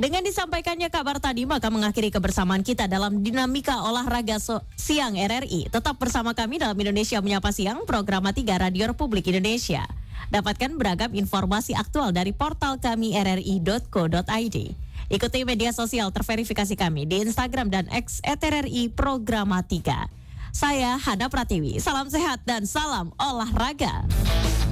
Dengan disampaikannya kabar tadi, maka mengakhiri kebersamaan kita dalam Dinamika Olahraga Siang RRI. Tetap bersama kami dalam Indonesia Menyapa Siang, program 3 Radio Republik Indonesia. Dapatkan beragam informasi aktual dari portal kami rri.co.id. Ikuti media sosial terverifikasi kami di Instagram dan X @RRI Programa 3. Saya Hana Pratiwi, salam sehat dan salam olahraga.